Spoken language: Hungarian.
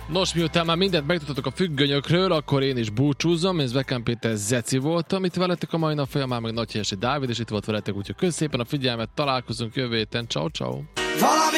Nos, miután már mindent megtudtatok a függönyökről, akkor én is búcsúzom. Én Zvekán Péter Zeci voltam itt veletek a mai nap folyamán, meg Nagyhelyesi Dávid, és itt volt veletek, úgyhogy köszönöm szépen a figyelmet, találkozunk jövő héten. Ciao, ciao.